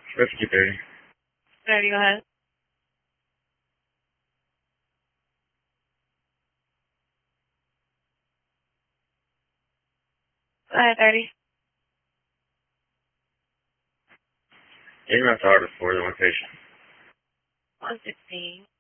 Rescue 30. Ready, go ahead. Go ahead, 30. Email to Harvard for the location. 116.